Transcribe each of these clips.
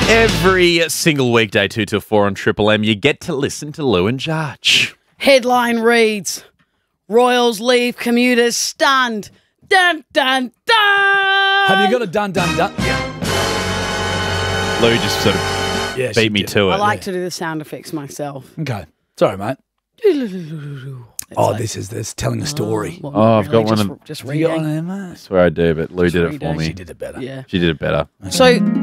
Every single weekday, 2 till 4 on Triple M, you get to listen to Lou and Judge. Headline reads, Royals leave commuters stunned. Dun, dun, dun! Have you got a dun, dun, dun? Lou just sort of beat me to it. I like to do the sound effects myself. Okay. Sorry, mate. This is telling a story. I've got one of just Have you got one reading. there, mate? I swear I do, but Lou did it for me. She did it better. Yeah. She did it better. So,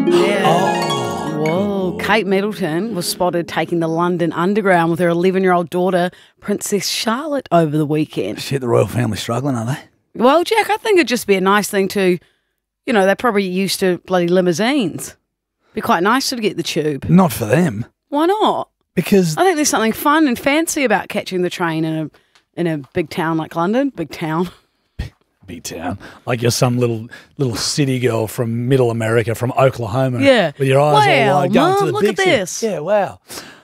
Whoa. Kate Middleton was spotted taking the London Underground with her 11-year-old daughter, Princess Charlotte, over the weekend. Shit, the royal family struggling, are they? Well, Jack, I think it'd just be a nice thing to, they're probably used to bloody limousines. Be quite nice to get the tube. Not for them. Why not? Because I think there's something fun and fancy about catching the train in a big town like London. Big town. big town, like you're some little city girl from Middle America, from Oklahoma. Yeah. With your eyes all wide, going Mum, to the look big at city. this. Yeah, wow.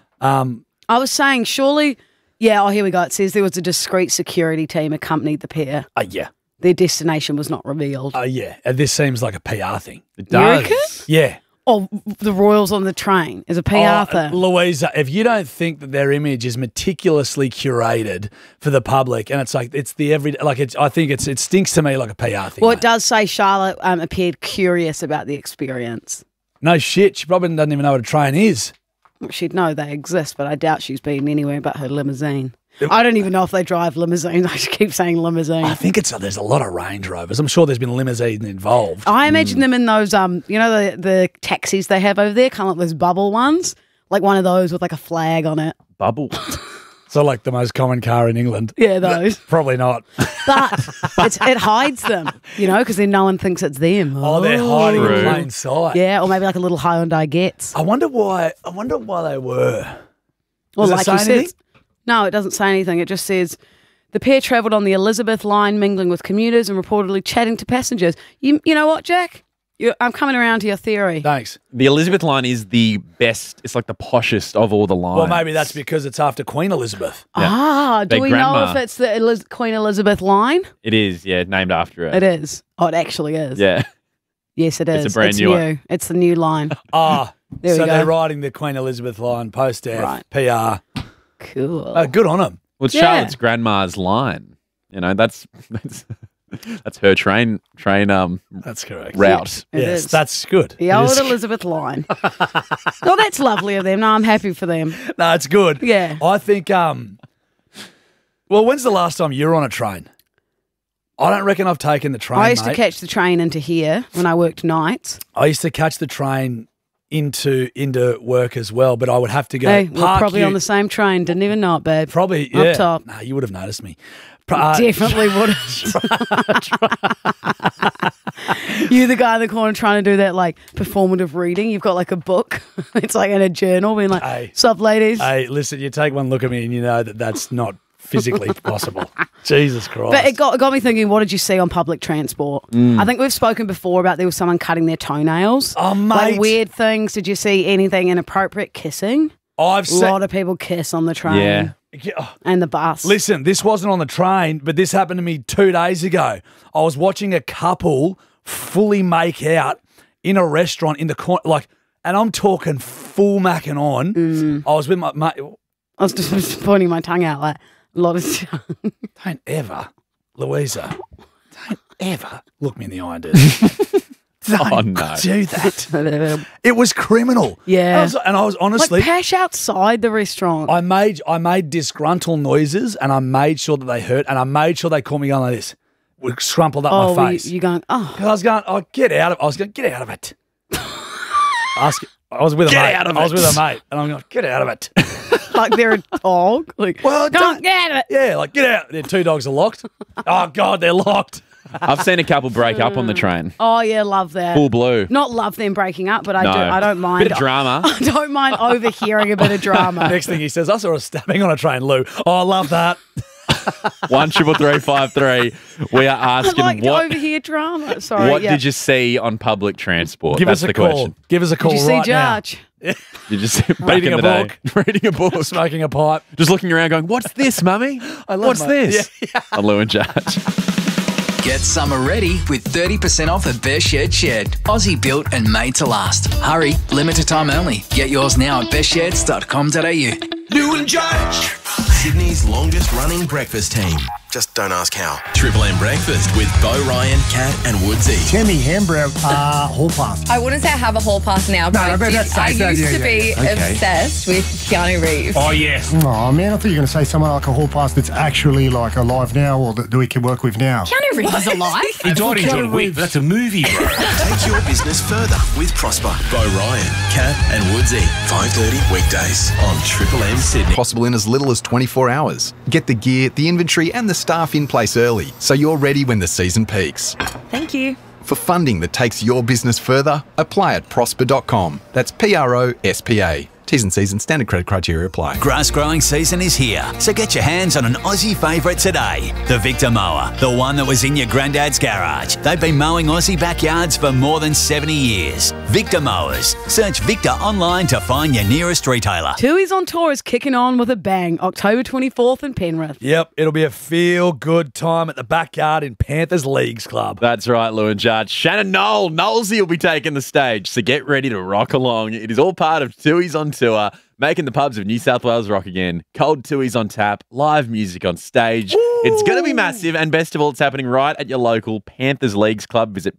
I was saying, surely, here we go. It says there was a discreet security team accompanied the pair. Yeah. Their destination was not revealed. Yeah. And this seems like a PR thing. It You does. reckon? Yeah. Oh, the Royals on the train is a PR thing. Louisa, if you don't think that their image is meticulously curated for the public, and it's like it's the everyday, I think it stinks to me like a PR thing. Well, mate. it does say Charlotte appeared curious about the experience. No shit, she probably doesn't even know what a train is. She'd know they exist, but I doubt she's been anywhere but her limousine. I don't even know if they drive limousines. I just keep saying limousine. I think there's a lot of Range Rovers. I'm sure there's been limousines involved. I imagine them in those, the taxis they have over there, kind of like those bubble ones, like one of those with like a flag on it. Bubble. So like the most common car in England. Yeah, those. Probably not. But it hides them, because then no one thinks it's them. Oh, they're hiding True. in plain sight. Yeah, or maybe like a little Hyundai Getz. I wonder why they were. Well, Does it like say you said, anything? no, it doesn't say anything. It just says the pair travelled on the Elizabeth line, mingling with commuters and reportedly chatting to passengers. You know what, Jack? I'm coming around to your theory. Thanks. The Elizabeth line is the best. It's like the poshest of all the lines. Well, maybe that's because it's after Queen Elizabeth. Do Their we know grandma. if it's the Queen Elizabeth line? It is, yeah, named after her. It is. Oh, it actually is. Yeah. Yes, it is. It's a brand new one. It's the new line. Ah, There we so go. they're riding the Queen Elizabeth line, post-death, Right. PR. Cool. Good on them. Well, it's Yeah. Charlotte's grandma's line. That's her train That's correct. route. It Yes, is. that's good. The It old is- Elizabeth line. Oh, that's lovely of them. No, I'm happy for them. No, it's good. Yeah. I think, well, when's the last time you were on a train? I don't reckon I've taken the train, I used to mate. catch the train into here when I worked nights. I used to catch the train into work as well, but I would have to go Hey, we're park probably you- on the same train. Didn't even know it, babe. Probably, Up yeah. top. Nah, you would have noticed me. Definitely would have. You the guy in the corner trying to do that like performative reading. You've got like a book. It's like in a journal being like, Hey. sup ladies? Hey, listen, you take one look at me and you know that that's not physically possible. Jesus Christ. But it got me thinking, what did you see on public transport? I think we've spoken before about there was someone cutting their toenails. Oh, mate. Like weird things. Did you see anything inappropriate? Kissing? I've A seen. lot of people kiss on the train Yeah. Oh, and the bus. listen, this wasn't on the train, but this happened to me 2 days ago. I was watching a couple fully make out in a restaurant in the corner, and I'm talking full macking on. I was with my mate. I was just pointing my tongue out like a lot of Don't ever, Louisa, don't ever look me in the eye and do that. Don't no. do that. It was criminal. Yeah. I was honestly. like pash outside the restaurant. I made disgruntled noises, and I made sure that they hurt, and I made sure they called me going like this, with scrumpled up my face. You going, oh. Because I was going, get out of it. I was going, get out of it. I was with a mate. out of I was it. with a mate, and I'm going, get out of it. Like they're a dog. Like, Well, don't get it. Yeah, like get out. Their 2 dogs are locked. Oh God, they're locked. I've seen a couple break up on the train. Oh yeah, love that. Full blue. Not love them breaking up, but I No. do. I don't mind. Bit of drama. I don't mind overhearing a bit of drama. Next thing he says, I saw a stabbing on a train, Lou. Oh, I love that. 13353. We are I asking like to what overhear drama. Sorry. what yeah. did you see on public transport? Give That's us a the call. question. Give us a call Did you see right now. Judge? You just back Reading in a the day. book. Reading a book. Smoking a pipe. Just looking around going, what's this, mummy? I love What's my- this? Yeah. On Lou and Judge. Get summer ready with 30% off at Best Shed. Aussie built and made to last. Hurry, limited time only. Get yours now at bestsheds.com.au. New and Judge. Sydney's longest running breakfast team. Just don't ask how. Triple M Breakfast with Bo Ryan, Kat and Woodsy. Timmy Hembrow, hall pass. I wouldn't say I have a hall pass now, but I used to be obsessed with Keanu Reeves. Oh, yes. Oh, man, I thought you were going to say someone like a hall pass that's actually like alive now or that we can work with now. Keanu Reeves is alive? He died in John Wick. That's a movie, bro. Take your business further with Prosper. Bo Ryan, Kat and Woodsy. 5:30 weekdays on Triple M Sydney. Possible in as little as 24 hours. Get the gear, the inventory and the staff in place early so you're ready when the season peaks. Thank you. For funding that takes your business further, apply at prosper.com. That's PROSPA. T's and C's and standard credit criteria apply. Grass growing season is here, so get your hands on an Aussie favourite today. The Victor Mower, the one that was in your granddad's garage. They've been mowing Aussie backyards for more than 70 years. Victor Mowers. Search Victor online to find your nearest retailer. Tooheys on Tour is kicking on with a bang. October 24th in Penrith. Yep, it'll be a feel-good time at the backyard in Panthers Leagues Club. That's right, Lou and Judge. Shannon Knowlesy will be taking the stage, so get ready to rock along. It is all part of Tooheys on Tour, making the pubs of New South Wales rock again. Cold Tooheys on tap, live music on stage. Ooh. It's going to be massive, and best of all, it's happening right at your local Panthers Leagues Club. Visit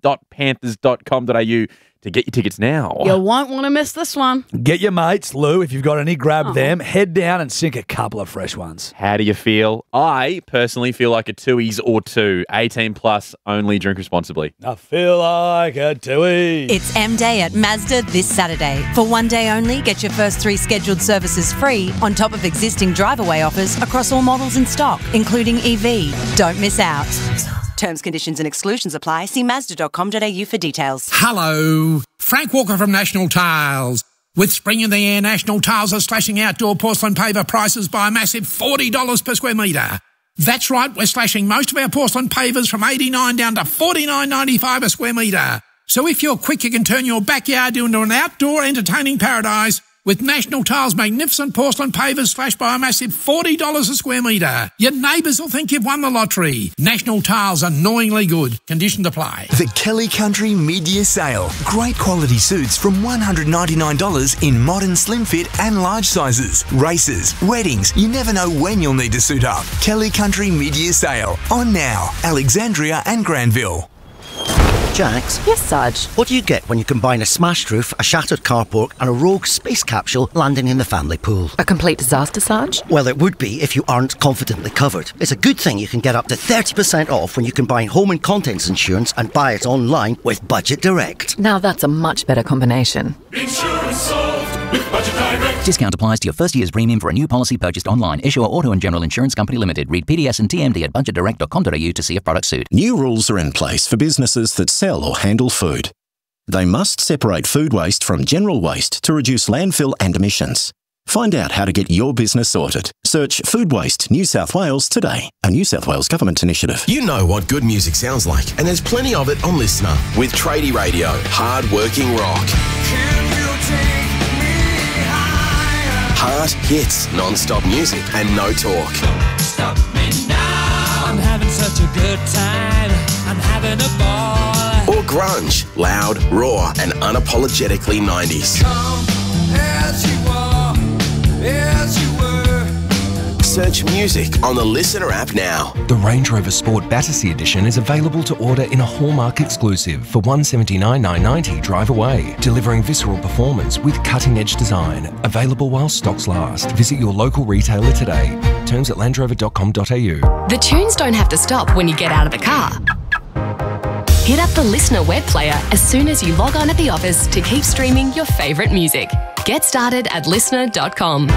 penrith.panthers.com.au to get your tickets now. You won't want to miss this one. Get your mates, Lou. If you've got any, grab them. Head down and sink a couple of fresh ones. How do you feel? I personally feel like a Tooheys or two. 18 plus only. Drink responsibly. I feel like a Tooheys. It's M Day at Mazda this Saturday. For one day only, get your first 3 scheduled services free on top of existing drive-away offers across all models in stock, including EV. Don't miss out. Terms, conditions and exclusions apply. See Mazda.com.au for details. Hello, Frank Walker from National Tiles. With spring in the air, National Tiles are slashing outdoor porcelain paver prices by a massive $40 per square metre. That's right, we're slashing most of our porcelain pavers from $89 down to $49.95 a square metre. So if you're quick, you can turn your backyard into an outdoor entertaining paradise with National Tiles' magnificent porcelain pavers slashed by a massive $40 a square metre. Your neighbours will think you've won the lottery. National Tiles, annoyingly good. Conditions apply. The Kelly Country Mid-Year Sale. Great quality suits from $199 in modern slim fit and large sizes. Races, weddings, you never know when you'll need to suit up. Kelly Country Mid-Year Sale. On now. Alexandria and Granville. Jax? Yes, Sarge? What do you get when you combine a smashed roof, a shattered carport and a rogue space capsule landing in the family pool? A complete disaster, Sarge? Well, it would be if you aren't confidently covered. It's a good thing you can get up to 30% off when you combine home and contents insurance and buy it online with Budget Direct. Now that's a much better combination. Insurance solved with Budget Direct. Discount applies to your first year's premium for a new policy purchased online. Issuer Auto and General Insurance Company Limited. Read PDS and TMD at budgetdirect.com.au to see if products suit. New rules are in place for businesses that sell or handle food. They must separate food waste from general waste to reduce landfill and emissions. Find out how to get your business sorted. Search Food Waste New South Wales today, a New South Wales government initiative. You know what good music sounds like, and there's plenty of it on Listener with Tradie Radio, hard-working rock. Heart hits, non-stop music, and no talk. Stop me now. I'm having such a good time. I'm having a ball. Or grunge, loud, raw, and unapologetically 90s. Come as you are, as you were. Search music on the Listener app now. The Range Rover Sport Battersea Edition is available to order in a Hallmark exclusive for $179,990 drive away, delivering visceral performance with cutting-edge design. Available while stocks last. Visit your local retailer today. Terms at landrover.com.au. The tunes don't have to stop when you get out of the car. Hit up the Listener web player as soon as you log on at the office to keep streaming your favourite music. Get started at listener.com.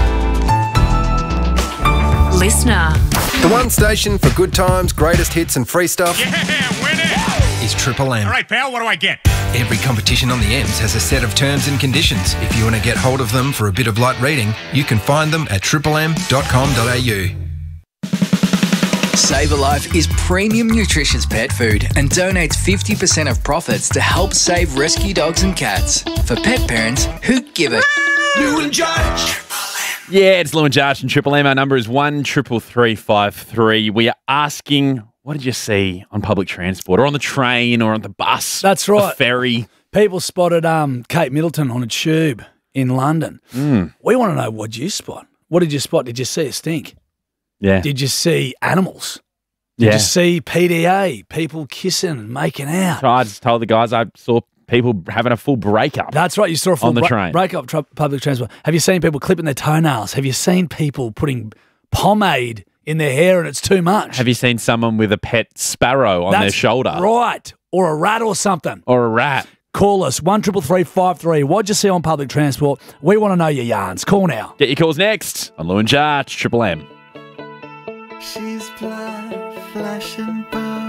Listener. The one station for good times, greatest hits and free stuff. Yeah, win it! Is Triple M. All right, pal, what do I get? Every competition on the M's has a set of terms and conditions. If you want to get hold of them for a bit of light reading, you can find them at triplem.com.au. Save a Life is premium nutritious pet food and donates 50% of profits to help save rescue dogs and cats. For pet parents who give it. New and Judge. Yeah, it's Lou and Judge and Triple M. Our number is 133353. We are asking, what did you see on public transport or on the train or on the bus? That's right. The ferry. People spotted Kate Middleton on a tube in London. Mm. We want to know, what did you spot? What did you spot? Did you see a stink? Yeah. Did you see animals? Did you see PDA, people kissing and making out? I just told the guys I saw people having a full breakup. That's right. You saw a full on the train. breakup public transport. Have you seen people clipping their toenails? Have you seen people putting pomade in their hair and it's too much? Have you seen someone with a pet sparrow on their shoulder? Right. Or a rat or something. Or a rat. Call us, 133353. What'd you see on public transport? We want to know your yarns. Call now. Get your calls next on Lou and Jarch, Triple M. She's black, flashing by.